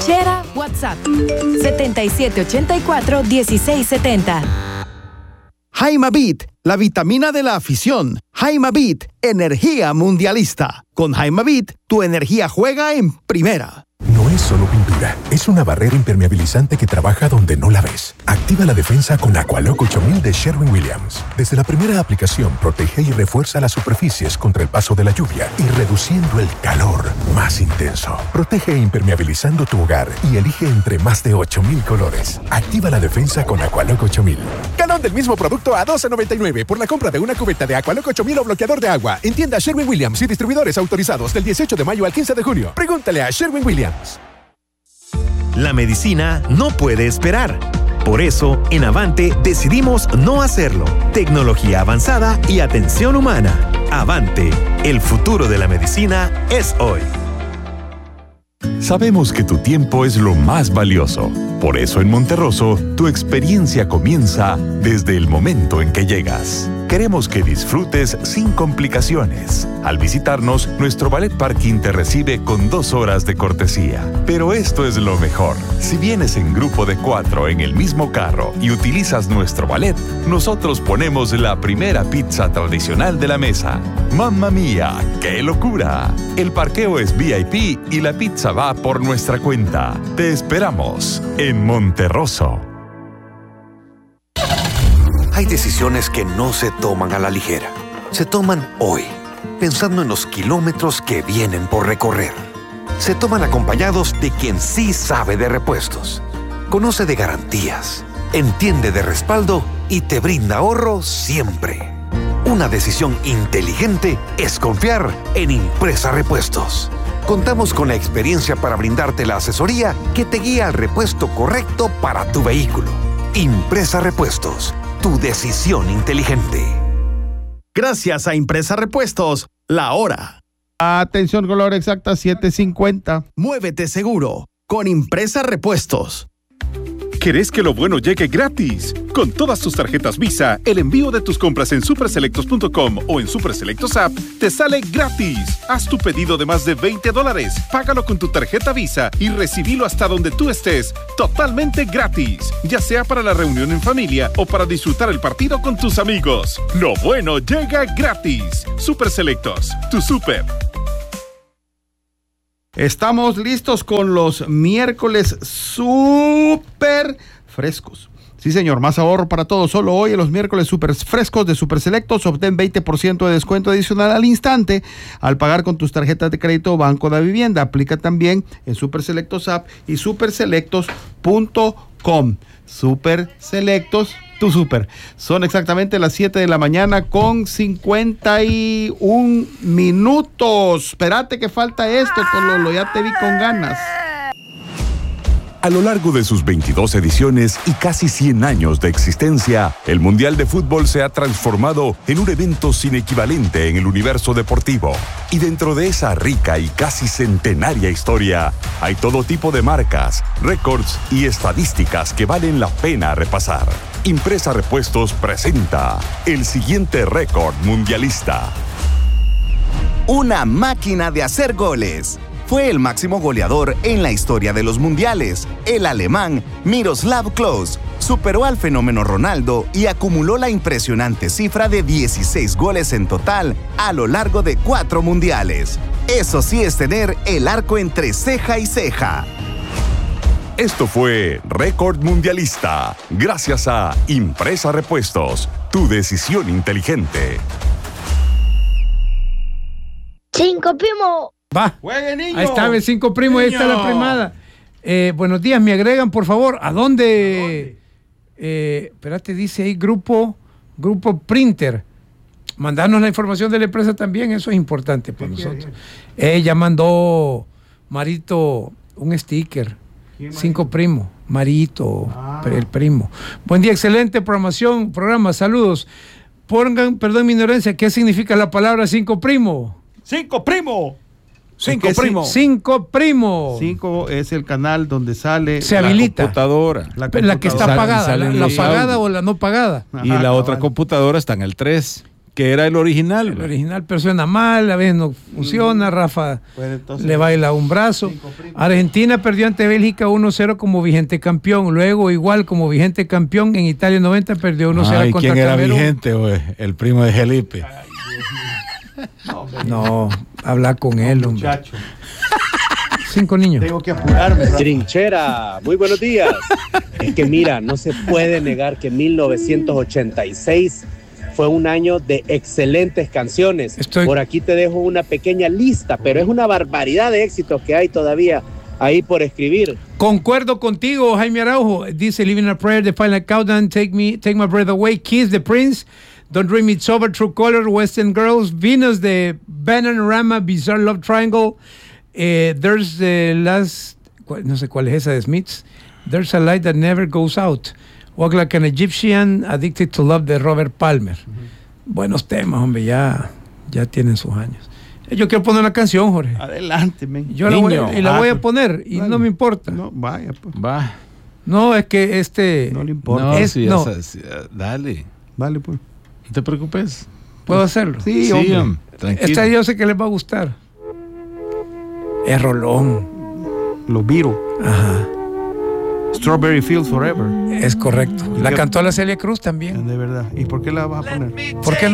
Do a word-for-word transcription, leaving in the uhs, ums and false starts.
Shera WhatsApp setenta y siete ochenta y cuatro dieciséis setenta. Jaimabit, la vitamina de la afición. Jaimabit, energía mundialista. Con Jaimabit, tu energía juega en primera. No es solo pintura, es una barrera impermeabilizante que trabaja donde no la ves. Activa la defensa con Aqualock ocho mil de Sherwin-Williams. Desde la primera aplicación, protege y refuerza las superficies contra el paso de la lluvia y reduciendo el calor más intenso. Protege impermeabilizando tu hogar y elige entre más de ocho mil colores. Activa la defensa con Aqualock ocho mil. Galón del mismo producto a doce noventa y nueve por la compra de una cubeta de Aqualock ocho mil o bloqueador de agua. En tienda Sherwin-Williams y distribuidores autorizados del dieciocho de mayo al quince de junio. Pregúntale a Sherwin-Williams. La medicina no puede esperar. Por eso, en Avante decidimos no hacerlo. Tecnología avanzada y atención humana. Avante, el futuro de la medicina es hoy. Sabemos que tu tiempo es lo más valioso. Por eso en Monterroso, tu experiencia comienza desde el momento en que llegas. Queremos que disfrutes sin complicaciones. Al visitarnos, nuestro Ballet Parking te recibe con dos horas de cortesía. Pero esto es lo mejor. Si vienes en grupo de cuatro en el mismo carro y utilizas nuestro ballet, nosotros ponemos la primera pizza tradicional de la mesa. ¡Mamma mía! ¡Qué locura! El parqueo es V I P y la pizza va por nuestra cuenta. Te esperamos en Monterroso. Hay decisiones que no se toman a la ligera. Se toman hoy, pensando en los kilómetros que vienen por recorrer. Se toman acompañados de quien sí sabe de repuestos, conoce de garantías, entiende de respaldo y te brinda ahorro siempre. Una decisión inteligente es confiar en Impresa Repuestos. Contamos con la experiencia para brindarte la asesoría que te guía al repuesto correcto para tu vehículo. Impresa Repuestos, tu decisión inteligente. Gracias a Impresa Repuestos, la hora. Atención con la hora exacta, siete cincuenta. Muévete seguro con Impresa Repuestos. ¿Querés que lo bueno llegue gratis? Con todas tus tarjetas Visa, el envío de tus compras en superselectos punto com o en Superselectos App te sale gratis. Haz tu pedido de más de veinte dólares, págalo con tu tarjeta Visa y recibilo hasta donde tú estés, totalmente gratis. Ya sea para la reunión en familia o para disfrutar el partido con tus amigos. Lo bueno llega gratis. Superselectos, tu super. Estamos listos con los miércoles súper frescos. Sí, señor, más ahorro para todos. Solo hoy en los miércoles súper frescos de Super Selectos obtén veinte por ciento de descuento adicional al instante al pagar con tus tarjetas de crédito Banco de Vivienda. Aplica también en Super Selectos App y superselectos punto com. Super Selectos, tu super. Son exactamente las siete de la mañana con cincuenta y un minutos. Espérate que falta esto, Tololo, ya te vi con ganas. A lo largo de sus veintidós ediciones y casi cien años de existencia, el Mundial de Fútbol se ha transformado en un evento sin equivalente en el universo deportivo. Y dentro de esa rica y casi centenaria historia, hay todo tipo de marcas, récords y estadísticas que valen la pena repasar. Impresa Repuestos presenta el siguiente récord mundialista. Una máquina de hacer goles. Fue el máximo goleador en la historia de los mundiales. El alemán Miroslav Klose superó al fenómeno Ronaldo y acumuló la impresionante cifra de dieciséis goles en total a lo largo de cuatro mundiales. Eso sí es tener el arco entre ceja y ceja. Esto fue Récord Mundialista, gracias a Impresa Repuestos, tu decisión inteligente. Cinco, primo. Va, juegue, niño. Ahí está el cinco primo, ahí está la primada. Eh, buenos días, me agregan por favor, ¿a dónde? Eh, espérate, dice ahí grupo, grupo Printer. Mandarnos la información de la empresa también, eso es importante para nosotros. Ella mandó, Marito, un sticker. Cinco primo, Marito, ah. el primo. Buen día, excelente programación, programa, saludos. Pongan, perdón mi ignorancia, ¿qué significa la palabra cinco primo? Cinco primo. Cinco primo. Cinco primo. Cinco es el canal donde sale se habilita la computadora. La, computadora. La que está pagada, la, la pagada o la no pagada. Y Ajá, la otra cabal. computadora está en el tres. que era el original. El original, pero suena mal, a veces no funciona. Rafa Pues entonces, le baila un brazo. Argentina perdió ante Bélgica uno cero como vigente campeón. Luego, igual como vigente campeón, en Italia noventa perdió uno cero Ay, contra ¿quién era Camerún. vigente? Oye? El primo de Felipe. No, habla con él, hombre. muchacho, Cinco niños. tengo que apurarme. Rafa. Trinchera, muy buenos días. Es que mira, no se puede negar que mil novecientos ochenta y seis fue un año de excelentes canciones. Estoy- Por aquí te dejo una pequeña lista, pero es una barbaridad de éxitos que hay todavía ahí por escribir. Concuerdo contigo, Jaime Araujo. Dice Living a Prayer, The Final Countdown, Take Me, Take My Breath Away, Kiss the Prince, Don't Dream It's Over, True Color, Western Girls, Venus de Bananarama, Bizarre Love Triangle, eh, There's the Last, no sé cuál es esa de Smiths, There's a Light That Never Goes Out, Walk Like an Egyptian, Addicted to Love de Robert Palmer. Uh-huh. Buenos temas, hombre, ya, ya tienen sus años. Yo quiero poner una canción, Jorge. Adelante, men. Yo la voy, Niño. y la Ah, voy a pues, poner y dale. no me importa. No, vaya, pues. Va. No, es que este... No le importa. No, Es- sí, no. esa- sí, dale. Vale, pues. No te preocupes. ¿Puedo hacerlo? Sí, Sí, hombre. hombre, tranquilo. Esta yo sé que les va a gustar. Es rolón. Los virus. Ajá. Strawberry Fields Forever. Es correcto. La cantó la Celia Cruz también. De verdad. ¿Y por qué la vas a poner? ¿Por qué no?